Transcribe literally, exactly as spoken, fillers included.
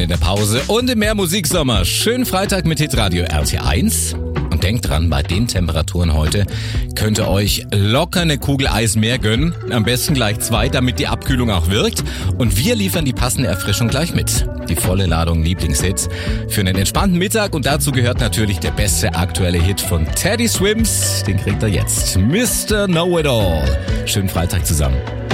in der Pause und im mehr Musiksommer. Schönen Freitag mit Hitradio R T eins. Und denkt dran, bei den Temperaturen heute könnt ihr euch locker eine Kugel Eis mehr gönnen. Am besten gleich zwei, damit die Abkühlung auch wirkt. Und wir liefern die passende Erfrischung gleich mit. Die volle Ladung Lieblingshits für einen entspannten Mittag. Und dazu gehört natürlich der beste aktuelle Hit von Teddy Swims. Den kriegt ihr jetzt. Mister Know-It-All. Schönen Freitag zusammen.